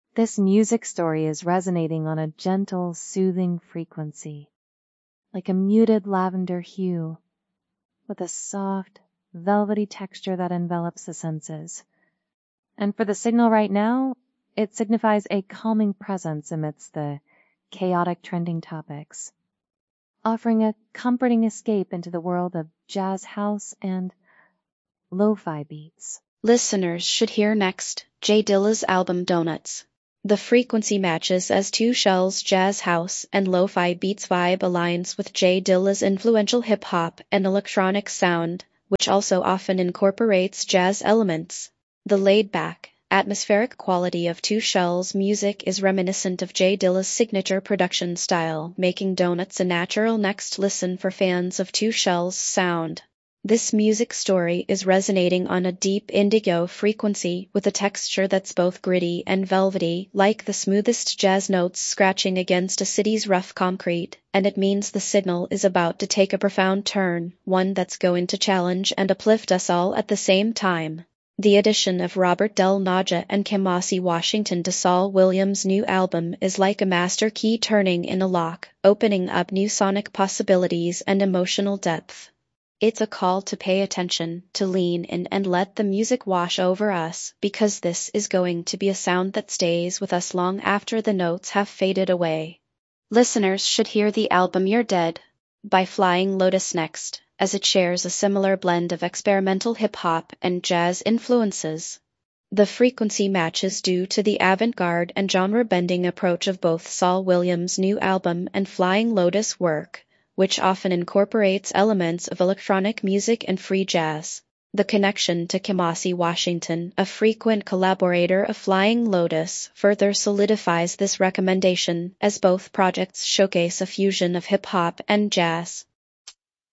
This music story is resonating on a gentle, soothing frequency, like a muted lavender hue, with a soft, velvety texture that envelops the senses. And for the signal right now, it signifies a calming presence amidst the chaotic trending topics, offering a comforting escape into the world of jazz house and lo-fi beats. Listeners should hear next J Dilla's album Donuts. The frequency matches as Two Shells' jazz house and lo-fi beats vibe aligns with J Dilla's influential hip-hop and electronic sound, which also often incorporates jazz elements. The laid-back, atmospheric quality of Two Shells' music is reminiscent of J Dilla's signature production style, making Donuts a natural next listen for fans of Two Shells' sound. This music story is resonating on a deep indigo frequency with a texture that's both gritty and velvety, like the smoothest jazz notes scratching against a city's rough concrete, and it means the signal is about to take a profound turn, one that's going to challenge and uplift us all at the same time. The addition of Robert Del Naja and Kamasi Washington to Saul Williams' new album is like a master key turning in a lock, opening up new sonic possibilities and emotional depth. It's a call to pay attention, to lean in and let the music wash over us, because this is going to be a sound that stays with us long after the notes have faded away. Listeners should hear the album You're Dead by Flying Lotus next, as it shares a similar blend of experimental hip-hop and jazz influences. The frequency matches due to the avant-garde and genre-bending approach of both Saul Williams' new album and Flying Lotus' work, which often incorporates elements of electronic music and free jazz. The connection to Kamasi Washington, a frequent collaborator of Flying Lotus, further solidifies this recommendation, as both projects showcase a fusion of hip-hop and jazz.